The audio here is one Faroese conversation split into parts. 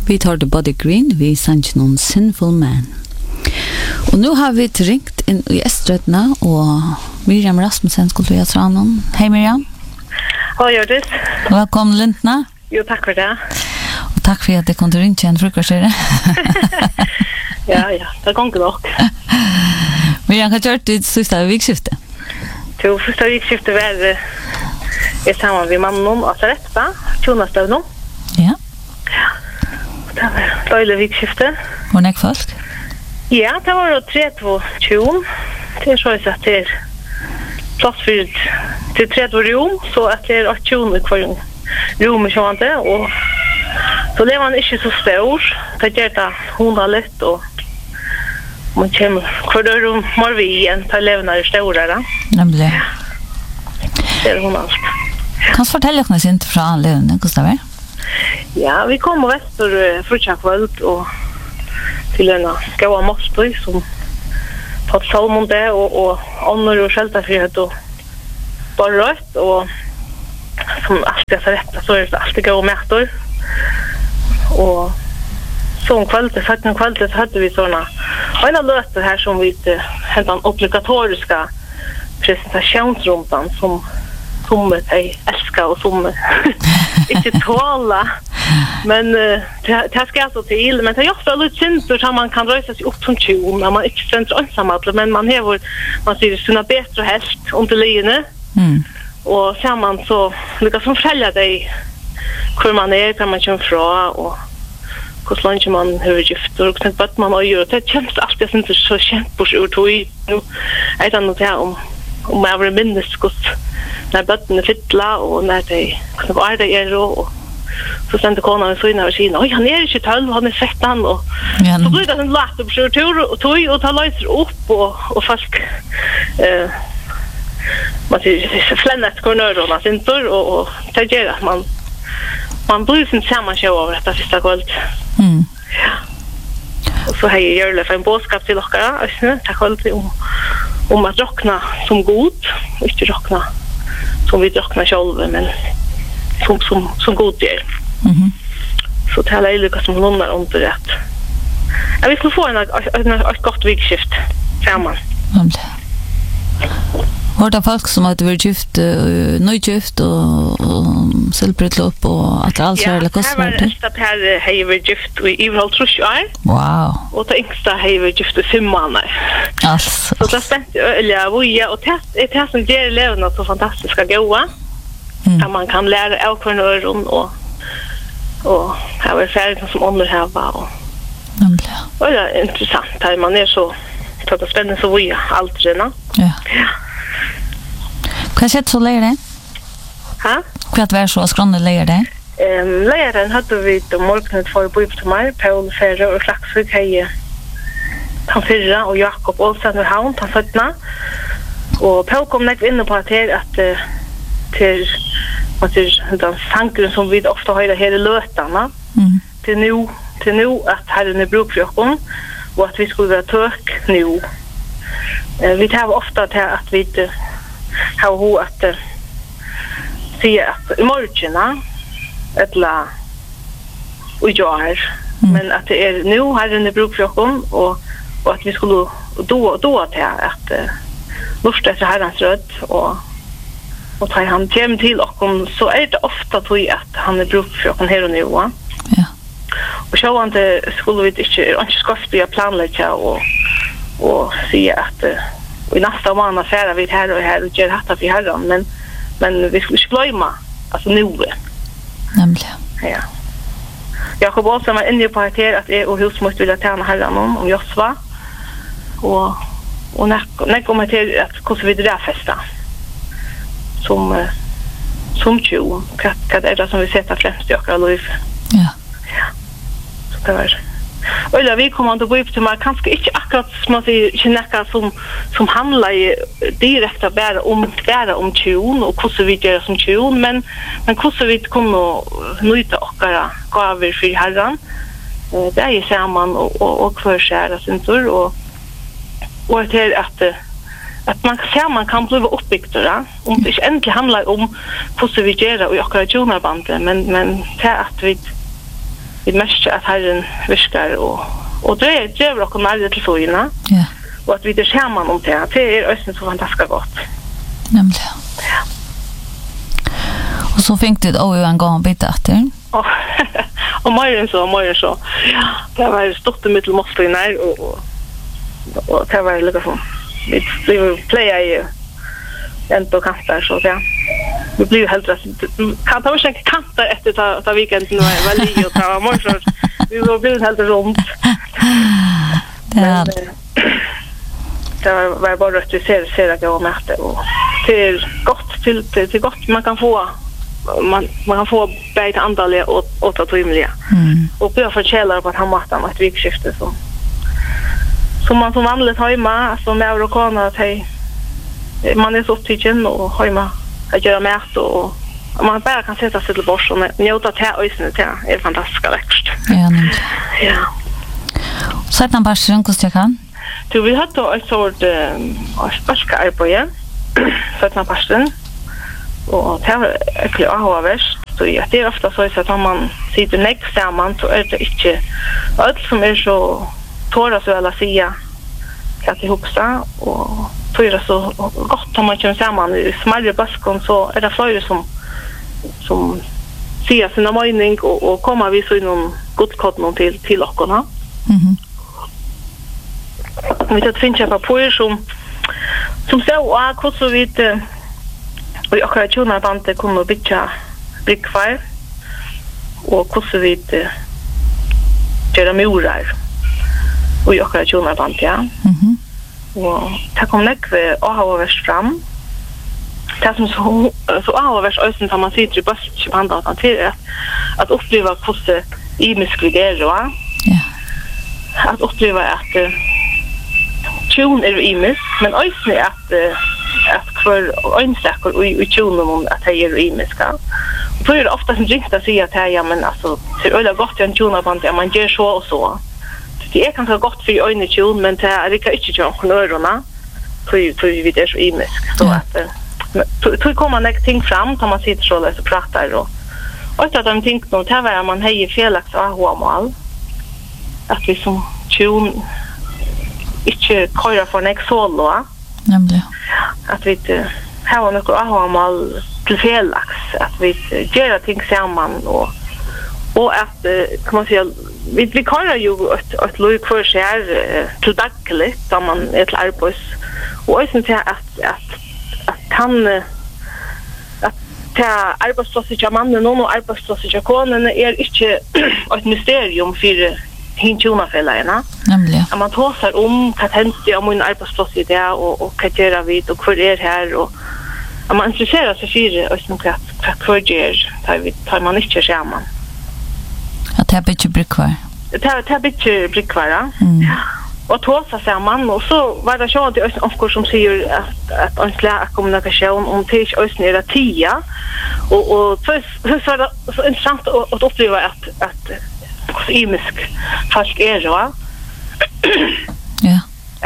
Vi tar det Body Green, vi sanns noen Sinful Man. Og nå har vi ringt inn i Estrøtene, og Miriam Rasmussen skulle vi ha tranen. Hei Miriam. Hva gjør det? Velkommen Lintna. Jo, takk for det. Og takk for at jeg kom til å ringe igjen frukostskjere. Ja, det går ikke nok. Miriam, hva gjør det siste vikskiftet? Det første vikskiftet var jeg sammen med mannen og Saretta, Tjonastøvnen. Ja. Det var døylig vikskiftet. Hvor nek folk? Ja, det var jo 3-2-20. Det så jeg at det plass for til 3-2 rom, så at det 8-20 i hver rom i kjøvende, og så det var ikke så stor. Det gjør det 100 litt, og man kommer hver rom må vi igjen til elevene større. Nemlig. Det 100 alt. Kan du fortelle oss ikke fra elevene, hvordan det var? Ja, vi kom og vester frutjakveld og til en skåa Mossby som tatt Salmonde og Annor og Skjeltafrihet og Barrøtt og som alltid er så rett, så er det alltid gåa mætter og så om kvalitet, så hadde vi sånne og en av løter her som vi hadde en obligatoriska presentationsrumpan som jeg elsker og som ikke tåla men det skal jeg så til men det er ofte litt synd så man kan røyse seg opp som 20 når man ikke stender ensamhet men man sier sånne bedre helst under liggende og ser man så lykkes som forteller deg hvor man hva man kommer fra og hvor langt man hører gifter og hvordan man gjør det kjennes alltid jeg synes så kjempers ur tog nå er det noe til om jeg var minnes hvordan när bötterna fylla och när det var det är och så sände konan så in och säger oj han är inte 12 han är 16 och så blir det en lätt på tur och tog och ta löser upp och folk man ser flännet kornörerna sin tur och det gör att man blir sin samma show över detta sista kväll. Ja. Och så har jag gjort en boskap till och tack alltid om att rockna som god och inte rockna som vi drucknar själva men som god gör. Så det är lite som någon där under det. Jag vill få ett gott vikskift samman. Var det folk som hade varit gift, nygift och celebrate upp och att allt så eller kostar det? Ja, det här har varit gift i Iverhall Trusjör. Wow. Och det yngsta har varit gift i 5 månader. Alltså. Så det är spänt öliga voja och det som ger eleverna så fantastiska goa. Där man kan lära av kvarnöron och här är färgen som underhäva och och det är intressant här man är så det är spännande så voja allt redan. Ja. Vad sätt så lära det? Ha? Vad var så skrånde lära det? Läraren hade vi då morgonen för att bo på mig, Paul Ferre och Klaxvik hej. Han Fyrra och Jakob Olsen och han födna. Och Paul kom ner in på att till den sanken som vi ofta har här i lötarna. Till nu att Herren är brukfjörkon och att vi skulle vara tök nu. Vi tar ofta till att vi har att se att i morgonen eller och men att det är nu Herren är brukfjörkon och att vi skulle då till att lusta efter Herrens röd och ta han hem till och så är det ofta tror jag att han är brukfjörkon här och nu va. Ja. Och så inte skulle vi inte skaffa planlägga och se att i nästa månad färra vi här och gör detta för Herren men vi skulle glömma alltså nu. Nämligen. Ja. Jakob Olsen var inne på att jag och husmot vill tjäna Herren om Josva och när kommer till att hur vi det där festa som 20 vad är det som vi sätter främst jag och Louis. Ja. Ja. Så det var Eller vi kommer att bo upp till mig kanske inte akkurat som man säger som handlar direkt bara om tjon och hur vi gör som tjon men hur vi kommer nöjta och gaver för Herren det är ju samman och försära sin tur och till att man kan bli uppbyggt då om det inte ändå handlar om hur vi gör och akkurat tjonarbandet men det att vi vi märker att Herren viskar och det är också närmare till sågorna. Ja. Och att vi det ser man om det. Det är östen så fantastiskt gott. Nämligen. Ja. Och så fick du då en gång bit efter. Och mer så. Ja, det var stort i mittel måste när och det var liksom vi playa ju ändå kantar så ja. Vi blir helt rätt. Kan ta mig kantar efter ta weekenden var väl och ta morgon. Vi var blir helt runt. Det var bara att du ser att jag var med och till gott man kan få man kan få bättre antal åt att rimliga. Och börja förkälla på att han matar ett vikskifte som man som vanligt hemma som med eurokana att man är så upptagen och hemma att göra mat och man bara kan sätta sig till bors och njuta till ösnen till är fantastiska växt. Ja. Sätt en passion hur jag kan. Du vi hade då ett sort sparska arbete för att passion och det var äckligt att ha värst så det är ofta så att om man sitter näck samman så är det inte allt som är så tåra så alla säga att ihop så och så är det så gott om man kör samman i smärre baskon så är det fler som ser sina mening och komma vi så inom godkott till ockorna. Vi tar fincha på som så och så vid och jag har ju när bante kommer bitcha brickfire och så vid göra murar och jag har ju när bante ja. Och ta kom näck och ha värst fram. Det som så har värst ösen som man sitter i bäst i banda att till att uppleva hur i muskler va. Ja. Att uppleva att tjon är imis men ösen är att för enstackar och i tjonen att det är imiska. Och då är det ofta som riktigt att säga att ja men alltså det är gott att tjonaband att man gör så och så. Det är kanske gott för ögonen tjon men det är inte tjon för öronen. För vi är så imisk så att då kommer det ting fram när man sitter så där och pratar och att de tänker nog det var man hejer felaks och homal. Att vi som tjon inte köra för en solo. Nämligen. Att vi har något ahomal till felaks att vi gör ting samman och att kan man säga vi kan ju ett lugg för sig till dagligt som man ett arbets och jag syns att kan att ta arbetsplats mannen och arbetsplats konen är inte ett mysterium för hinchunafällarna. Nämligen. Att man tåsar om vad händer om en arbetsplats i det och vad gör vi och hur är här och att man intresserar sig för oss nog att hur gör tar man inte samman. Att det är lite brickvar. Det är lite brickvar. Ja. Och tåsa samman och så var det så det är också som säger att en slags kommunikation om till oss nere 10 och så det så intressant att uppleva att imisk fast är så. Ja.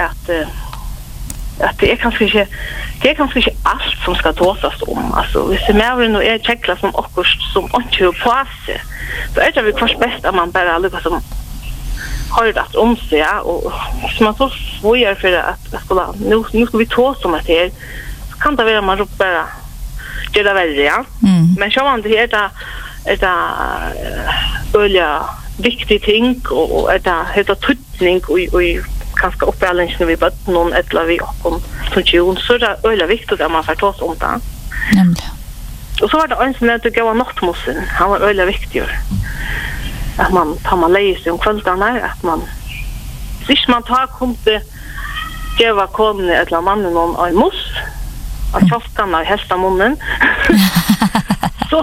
Att det är kanske inte allt som ska tåsas om. Alltså hvis det mer än är checkla som också som inte på sig. Så är det väl först bäst att man bara lyckas som har det om sig och som man så svårar för att skulle nu ska vi tåsa om det här. Så kan det vara man bara gör det väl ja. Men så man det är det viktig ting och det heter tutning och kanske uppehållningen vi bad någon eller vi kom som så det är viktigt att man får ta om det. Nämligen. Och så var det en som att gå nattmossen. Han var väldigt viktig. Att man tar man läser om kvällarna att man sist man tar kom det geva konen eller mannen någon en moss att koftan av hästamunnen. så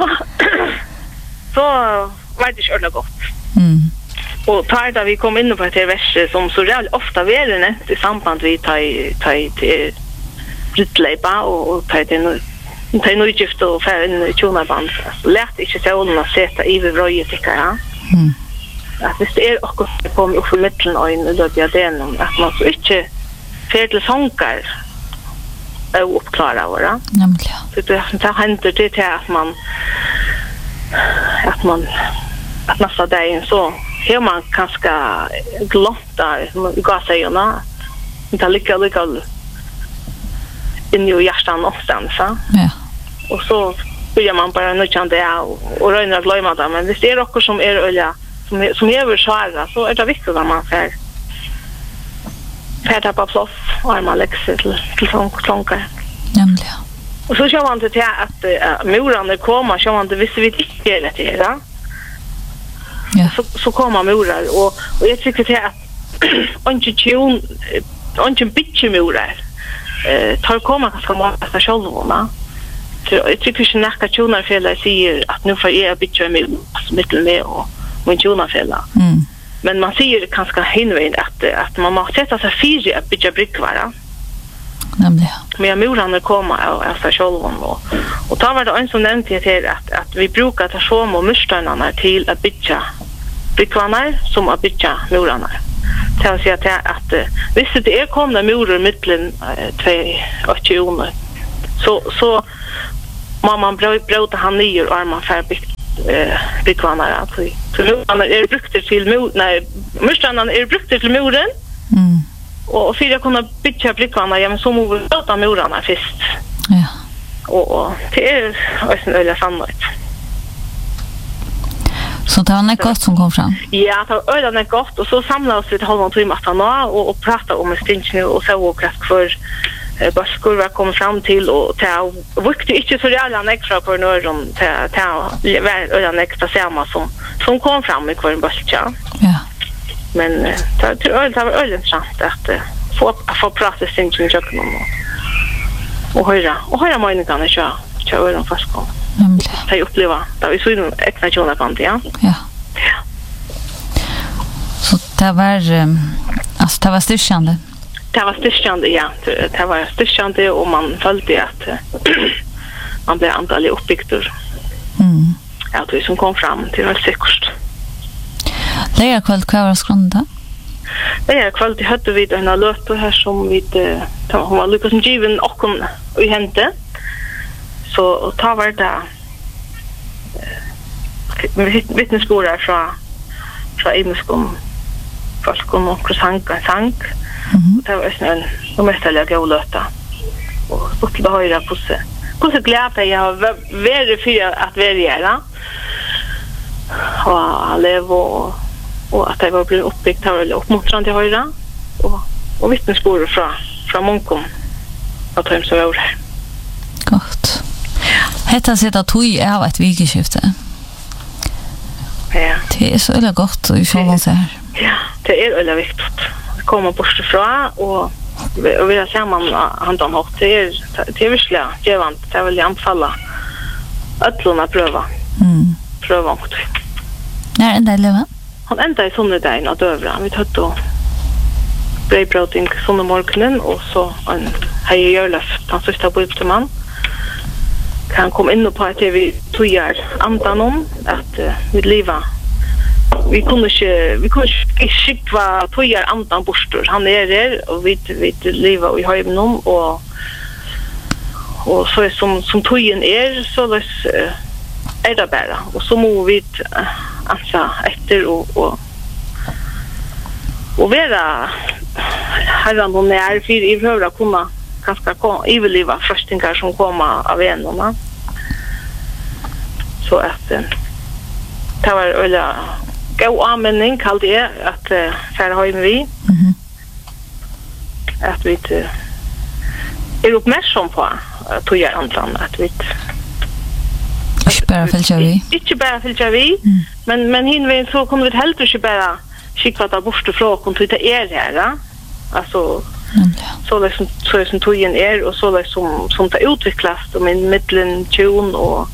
var det så gott. Och tar vi kom in på ett vers som så jävligt ofta väl nämnt i samband vi tar till brytleipa och tar till nu gift och för en tjonaband. Lärt inte så att sätta i vid röjet tycker jag. Att det är också på mig för mitten och in då det är att man så inte fel sånger är uppklara vara. Nämligen. Så det händer det till att man att nästa dag så har man kanske glömt där i gasöarna. Inte lika in i hjärtan någonstans. Ja. Och så börjar man bara nöjande och röjna att glömma det. Men hvis det är något som är olja som är svåra så är det viktigt att man får tappa plats och man lägger sig till sånkar. Nämligen. Och så kör man till att morarna kommer, kör man det visste vi inte är det här. Ja. Så kommer morar och jag tycker till att inte bitch morar. Tar komma ganska många själva. Så jag tycker inte näka tjonarfälla säger att nu får jag bitcha med mittel med och min tjonarfälla. Men man säger ganska hinvänd att man måste sätta sig fyra att bitcha brickvara. Nämligen. Men morarna kommer av sig själva och tar var det en som nämnde till att vi brukar ta som och murstenarna till att bitcha brickvarna som att bitcha morarna. Det vill säga att visst det är komna morar mitteln 2 så man bröta han ner och man får brickvarna alltså. Så morarna är brukter till murstenarna är brukter till moren. Och för att kunna bitcha brickvarna, ja men så måste vi bröta morarna först. Ja. Och det är också en öliga sannolikt. Så det var något gott som kom fram? Ja, det var öliga gott och så samlade vi till halvan timme och pratade om en stund och så och för börskurva kom fram till och ta viktigt inte så jävla extra på nörden ta öliga extra samma som kom fram i kvar en börscha. Ja. Men det var öliga intressant att få prata stund med köken och höra meningarna kör ölen fast kom. Jag upplever det vi så en ekvation kan det ja. Ja. Så det var alltså det var styrkande. Det var styrkande ja. Det var styrkande och man följde att man blev antagligen uppbyggd. Ja, det som kom fram till var säkert. Det är kvällt kvar skrunda. Det är kvällt hade vi en alert här som vi hon var lyckas given och kom i hente. Så ta var det vittnesbörd från Imskom folk och sank. Det var en mästerliga gålöta. Och så till höra på sig. Hur så glad jag har varit för att vara och leva och att det var blivit uppbyggt här eller uppmuntrande till höra och vittnesbörd från Monkom att de som var här. Gott. Hetta sätta tog av ett vikeskifte. Ja. Det är så eller gott och så vad säger. Ja, det är väldigt viktigt. Det kommer bort ifrån och vi har samman hand om hårt. Det är verkligen givande. Det vill jag anfalla att låna pröva. Pröva också. När ända leva? Han ända i söndagen och dövra. Vi tar då brevbröding söndagsmorgonen och så en hej görlöft. Han sista på upp man. Kan komma in på att vi tojar andan om att vi lever. Vi kunde inte skicka tojar andan bostor. Han är där och vi lever i hemmen och så är som tojen är så är det bara. Och så må vi ansa efter och vara herran hon är för i behöver kunna ganska överleva fröstingar som kommer av en. Så att det var öliga god användning kallade det att färra hem vi. Att vi är uppmärksam på att tog jag antan att vi inte bara följa vi. Men hinvägen så kommer vi helt inte bara skicka att bort från och ta här. Alltså så som tojen är och så som det utvecklas och med mittlen tjon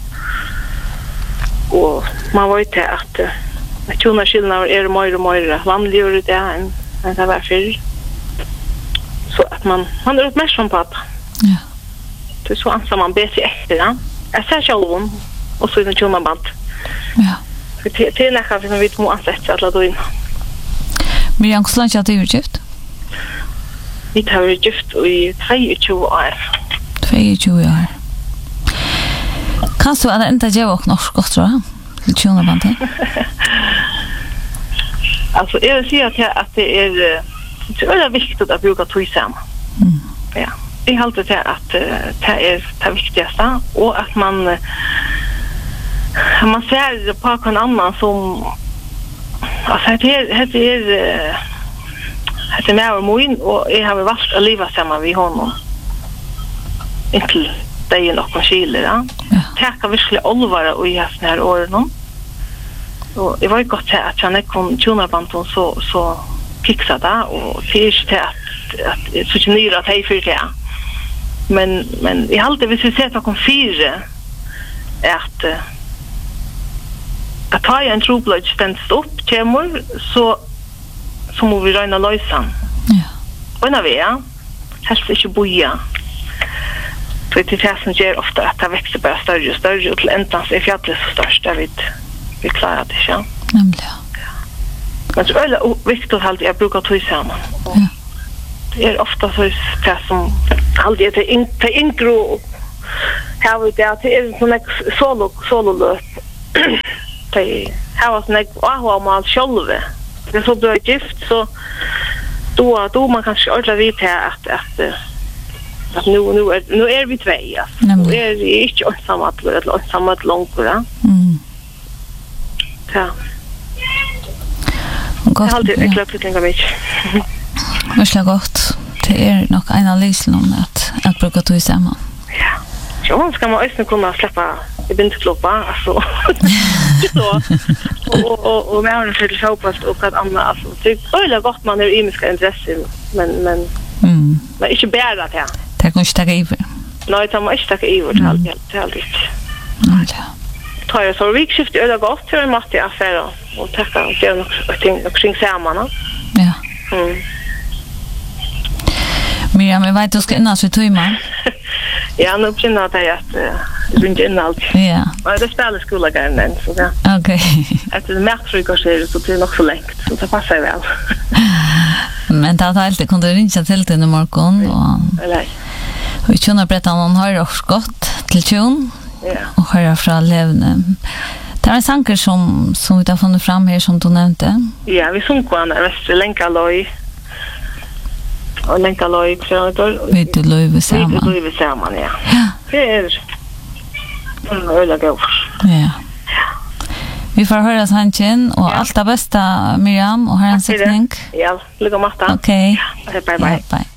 och man vet att tjonarskillnader är mer och mer vanligare det än det var förr. Så att man är uppmärksam på att det är så ansam man ber sig efter det. Jag ser själv och så är det tjonarband. Ja. Det är nästan som vi må ansätta alla då in. Miriam, hur länge har du gift? Vi har gift i 22 år. 22 år. Kan du inte ge oss något gott, tror jag? Till tjonabandet? Alltså jag vill säga att det är viktigt att bruka tid samman. Ja. Jag håller till att det är det viktigaste och att man ser på någon annan som alltså det är mer och moin och jag har varit att leva samman vid honom. Inte det är något skiljer. Ja. Tacka verkligen allvar och i såna här åren. Och det var ju gott att jag kom tunabanton så fixade och fick det att så nyra att hej för det. Men I alltid vill se att kom fyra att ta en trubbel ständigt upp kemur så må vi räna lösan. Ja. Och när vi helst inte boja. För det är ger ofta att det växer bara större och större och till äntans är fjället så störst där vi klarar det, ja. Nämligen. Men så är det viktigt att jag brukar ta samman. Ja. Det är ofta så det som alltid är inte inkro här vid det är sån solo det här var sån jag mal själva. Det så blir gift så då man kanske ordla vid här att nu är vi två. Nu är det inte ensamma långt då. Ja. Gott. Jag hade klart lite mycket. Mycket gott. Det är nog en av lösningarna om att bruka tid samman. Ja. Så ska man också kunna släppa i bindkloppa alltså. Så. Och med en för hoppas och att andra alltså. Det är gott man är imiska intressen men inte bära det. Det kan inte ta över. Nej, det måste ta över till allt. Ja. Tar jag så vikskift är det gott till en matte affär och tacka och göra något kring samman. Ja. Miriam, jag vet du ska innan så tøyma. Ja, nu börjar det att ringa in allt. Ja. Men det spelar skola igen så ja. Okej. Att det märks så det är nog så länge så det passar väl. Men det har alltid kunde ringa till den i morgon och eller. Vi kunde berätta om hon har också gått till tjon. Ja. Och höra från levne. Det är en sanger som vi har funnit fram här som du nämnde. Ja, vi sjunger på den Länkaloj. Och Länkaloj för Vi du löver samman. Vi löver samman, ja. Det är en öliga gås. Ja. Vi får höra sanchen och allt det bästa Miriam och ha en sittning. Ja, lycka med det. Okej. Bye bye. Bye.